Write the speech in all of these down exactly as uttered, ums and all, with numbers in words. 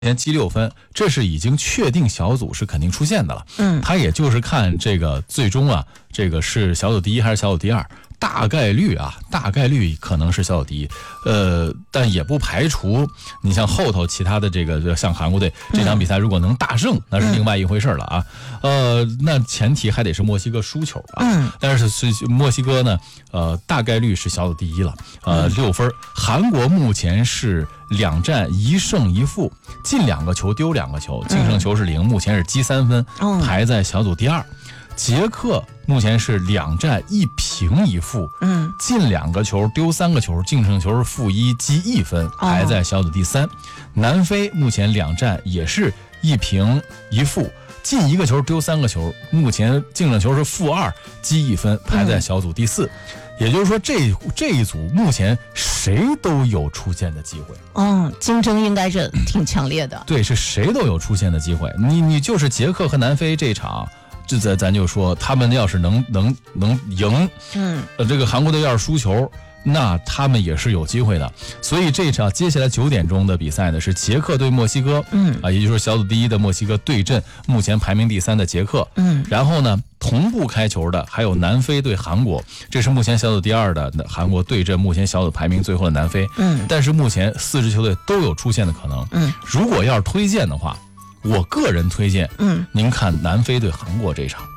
前积六分，这是已经确定小组是肯定出现的了。 嗯， 他也就是看这个最终啊，这个是小组第一还是小组第二，大概率啊，大概率可能是小组第一。呃，但也不排除你像后头其他的这个像韩国队这场比赛如果能大胜，那是另外一回事了啊。呃，那前提还得是墨西哥输球啊。 嗯， 但是是墨西哥呢，呃，大概率是小组第一了，呃，六分。韩国目前是两战一胜一负，进两个球丢两个球，净胜球是零，目前是积三分，排在小组第二。捷克目前是两战一平一负， 嗯， 进两个球丢三个球，净胜球是负一，积一分，排在小组第三。南非目前两战也是一平一负，进一个球丢三个球，目前净胜球是负二，积一分，排在小组第四。也就是说这这一组目前谁都有出现的机会。 嗯，竞争应该是挺强烈的。 对，是谁都有出现的机会。你你就是捷克和南非这场，这咱咱就说他们要是能能能赢， 嗯， 呃，这个韩国队要是输球，那他们也是有机会的。所以这场接下来九点钟的比赛呢，是捷克对墨西哥， 嗯啊，也就是说小组第一的墨西哥对阵目前排名第三的捷克， 嗯， 然后呢，同步开球的还有南非对韩国，这是目前小组第二的韩国对阵目前小组排名最后的南非， 嗯， 但是目前四支球队都有出现的可能， 嗯， 如果要是推荐的话，我个人推荐， 嗯， 您看南非对韩国这场，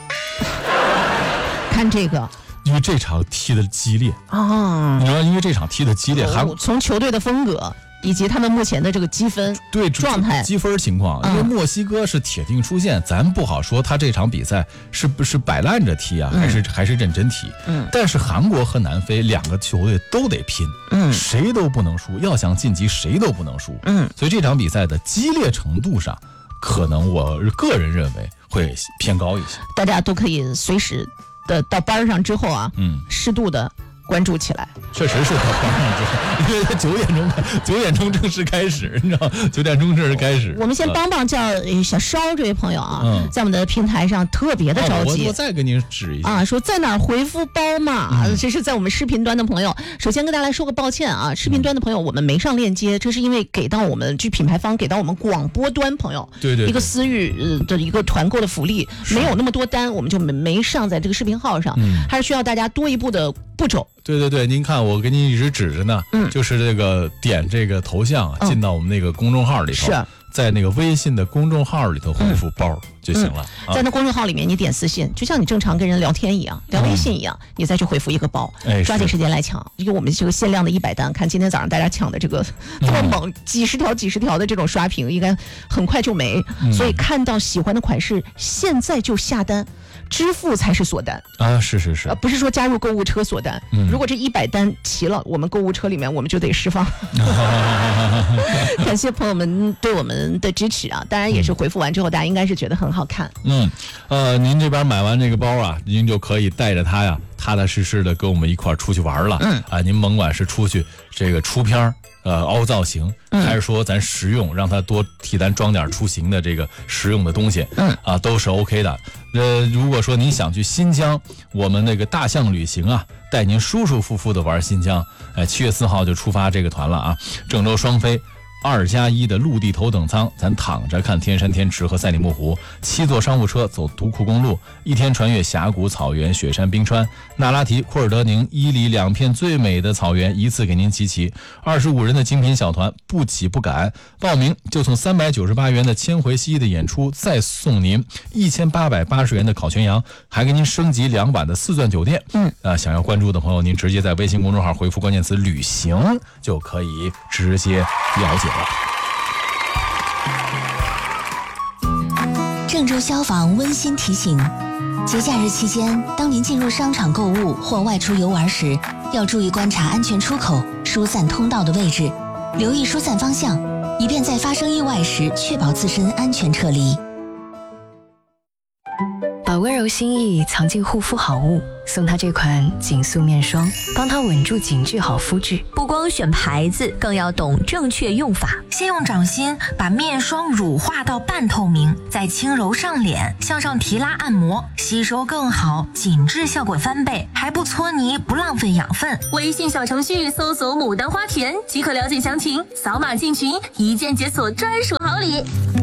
看这个。 因为这场踢的激烈啊， 你知道，因为这场踢的激烈，韩国从球队的风格以及他们目前的这个积分对状态积分情况，因为墨西哥是铁定出线，咱不好说他这场比赛是不是摆烂着踢啊，还是还是认真踢。 嗯， 但是韩国和南非两个球队都得拼， 嗯， 谁都不能输，要想晋级谁都不能输。 嗯， 所以这场比赛的激烈程度上，可能我个人认为会偏高一些。 大家都可以随时的到班上之后啊， 嗯， 适度的关注起来。 确实是到班上之后，因为他九点钟九点钟正式开始，你知道，九点钟正式开始。 我们先帮帮叫小烧这位朋友啊， 嗯、 在我们的平台上特别的着急。 哦、我, 我再给您指一下啊，说在哪儿回复包嘛？ 嗯、 这是在我们视频端的朋友。首先跟大家来说个抱歉啊，视频端的朋友我们没上链接，这是因为给到我们据品牌方给到我们广播端朋友对 对, 对一个私域的一个团购的福利，没有那么多单，我们就没没上在这个视频号上， 嗯、 还是需要大家多一步的步骤。 对对对，您看我给您一直指着呢， 嗯， 就是这个点这个头像啊， 嗯、 进到我们那个公众号里头， 是在那个微信的公众号里头回复包、嗯、就行了、 嗯。在那公众号里面，你点私信，就像你正常跟人聊天一样，聊微信一样，嗯、你再去回复一个包， 哎， 抓紧时间来抢，因为我们这个限量的一百单，看今天早上大家抢的这个这么猛， 嗯、 几十条几十条的这种刷屏，应该很快就没。 嗯、 所以看到喜欢的款式，现在就下单。支付才是锁单啊，是是是， 呃，不是说加入购物车锁单。嗯、如果这一百单齐了，我们购物车里面我们就得释放。感谢朋友们对我们的支持啊！当然也是回复完之后，大家应该是觉得很好看。 嗯，呃，您这边买完这个包啊，您就可以带着它呀，踏踏实实的跟我们一块儿出去玩了。 嗯啊，您甭管是出去这个出片儿。呃，凹造型，还是说咱实用，让它多替咱装点出行的这个实用的东西， 嗯啊，都是 OK 的。呃，如果说您想去新疆，我们那个大象旅行啊，带您舒舒服服的玩新疆，哎，七月四号就出发这个团了啊，郑州双飞。二加一的陆地头等舱，咱躺着看天山天池和赛里木湖；七座商务车走独库公路，一天穿越峡谷、草原、雪山、冰川、那拉提、库尔德宁、伊犁两片最美的草原，一次给您集齐。二十五人的精品小团，不挤不赶，报名就送三百九十八元的千回蜥蜴的演出，再送您一千八百八十元的烤全羊，还给您升级两晚的四钻酒店。 嗯啊，想要关注的朋友，您直接在微信公众号回复关键词“旅行”，就可以直接了解。 郑州消防温馨提醒：节假日期间，当您进入商场购物或外出游玩时，要注意观察安全出口、疏散通道的位置，留意疏散方向，以便在发生意外时确保自身安全撤离。 宝把温柔心意藏进护肤好物，送他这款紧塑面霜，帮他稳住紧致好肤质。 不光选牌子，更要懂正确用法。 先用掌心把面霜乳化到半透明，再轻揉上脸，向上提拉按摩，吸收更好，紧致效果翻倍，还不搓泥，不浪费养分。 微信小程序搜索牡丹花田即可了解详情，扫码进群，一键解锁专属好礼。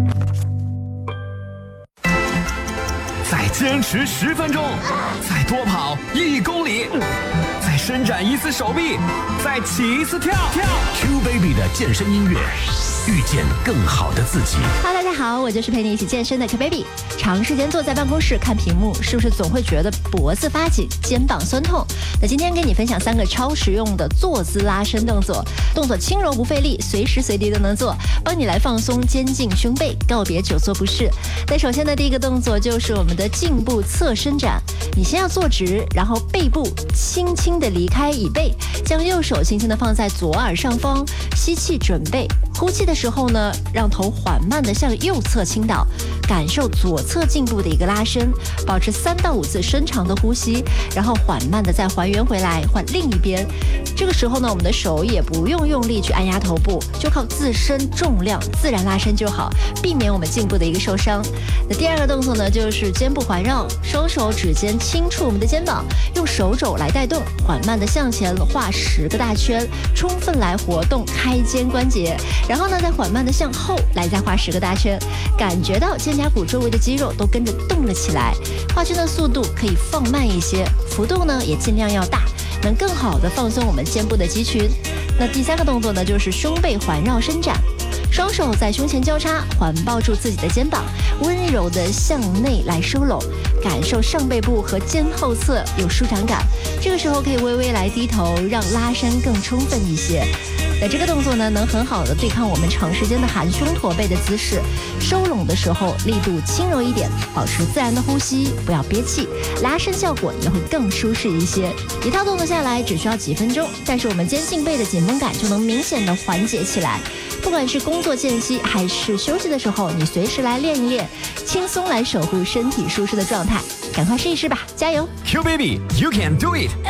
再坚持十分钟，再多跑一公里，再伸展一次手臂，再起一次跳跳。 Q Baby 的健身音乐，遇见更好的自己。 哈喽，大家好，我就是陪你一起健身的 Q Baby。长时间坐在办公室看屏幕，是不是总会觉得脖子发紧、肩膀酸痛？那今天跟你分享三个超实用的坐姿拉伸动作，动作轻柔不费力，随时随地都能做，帮你来放松肩颈、胸背，告别久坐不适。那首先的第一个动作就是我们的颈部侧伸展。你先要坐直，然后背部轻轻的离开椅背，将右手轻轻的放在左耳上方，吸气准备。呼气的时候呢，让头缓慢的向右侧倾倒，感受左侧颈部的一个拉伸，保持三到五次深长的呼吸，然后缓慢的再还原回来，换另一边。这个时候呢，我们的手也不用用力去按压头部，就靠自身重量自然拉伸就好，避免我们颈部的一个受伤。那第二个动作呢，就是肩部环绕，双手指尖轻触我们的肩膀，用手肘来带动，缓慢的向前画十个大圈，充分来活动开肩关节。然后呢，再缓慢的向后来，再画十个大圈，感觉到肩胛骨周围的肌肉都跟着动了起来。画圈的速度可以放慢一些，幅度呢也尽量要大，能更好的放松我们肩部的肌群。那第三个动作呢，就是胸背环绕伸展。双手在胸前交叉，环抱住自己的肩膀，温柔的向内来收拢，感受上背部和肩后侧有舒展感。这个时候可以微微来低头，让拉伸更充分一些。那这个动作呢，能很好的对抗我们长时间的含胸驼背的姿势。收拢的时候力度轻柔一点，保持自然的呼吸，不要憋气，拉伸效果也会更舒适一些。一套动作下来只需要几分钟，但是我们肩颈背的紧绷感就能明显的缓解起来。不管是工作间隙还是休息的时候，你随时来练一练，轻松来守护身体舒适的状态。赶快试一试吧，加油 Q Baby, you can do it.